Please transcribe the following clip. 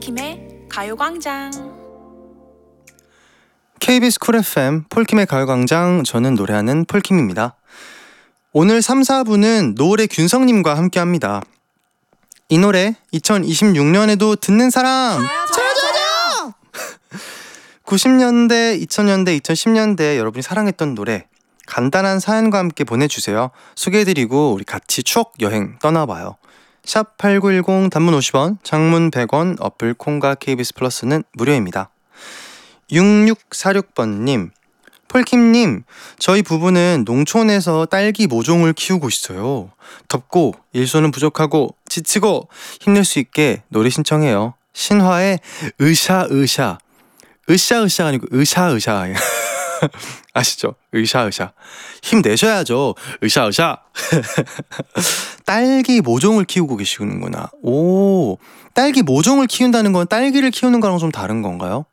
폴킴의 가요광장. KBS 쿨 FM 폴킴의 가요광장, 저는 노래하는 폴킴입니다. 오늘 3, 4부는 노을의 균성님과 함께합니다. 이 노래 2026년에도 듣는 사람! 저요! 90년대, 2000년대, 2010년대 여러분이 사랑했던 노래 간단한 사연과 함께 보내주세요. 소개해드리고 우리 같이 추억 여행 떠나봐요. 샵 8910, 단문 50원, 장문 100원, 어플 콩과 KBS 플러스는 무료입니다. 6646번님, 폴킴님, 저희 부부는 농촌에서 딸기 모종을 키우고 있어요. 덥고 일손은 부족하고 지치고 힘낼 수 있게 노래 신청해요. 신화의 으샤으샤. 으쌰으쌰가 아니고 으샤으샤. 아시죠? 으샤으샤. 힘내셔야죠. 으샤으샤. 딸기 모종을 키우고 계시는구나. 오, 딸기 모종을 키운다는 건 딸기를 키우는 거랑 좀 다른 건가요?